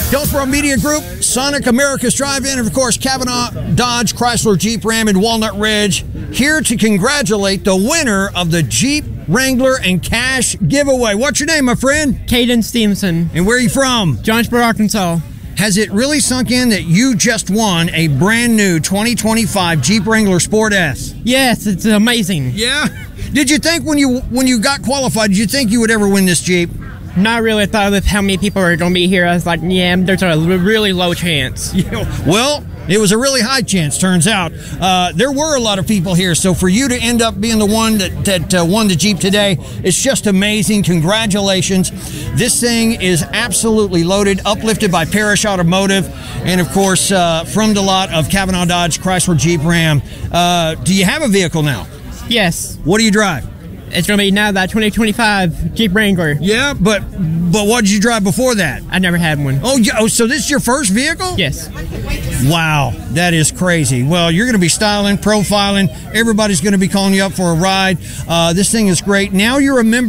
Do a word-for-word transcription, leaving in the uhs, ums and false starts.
Hillsborough Media Group, Sonic America's Drive-In, and of course, Kavanaugh Dodge Chrysler Jeep Ram in Walnut Ridge, here to congratulate the winner of the Jeep Wrangler and Cash giveaway. What's your name, my friend? Caden Stevenson. And where are you from? Jonesboro, Arkansas. Has it really sunk in that you just won a brand new twenty twenty-five Jeep Wrangler Sport S? Yes, it's amazing. Yeah? Did you think when you when you got qualified, did you think you would ever win this Jeep? Not really. Thought with how many people are going to be here, I was like, yeah, there's a really low chance. Well, it was a really high chance, turns out. Uh, there were a lot of people here, so for you to end up being the one that, that uh, won the Jeep today, it's just amazing. Congratulations. This thing is absolutely loaded, uplifted by Parrish Automotive, and, of course, uh, from the lot of Kavanaugh Dodge Chrysler Jeep Ram. Uh, do you have a vehicle now? Yes. What do you drive? It's going to be now that twenty twenty-five Jeep Wrangler. Yeah, but but what did you drive before that? I never had one. Oh, oh, so this is your first vehicle? Yes. Wow, that is crazy. Well, you're going to be styling, profiling. Everybody's going to be calling you up for a ride. Uh, this thing is great. Now you're a member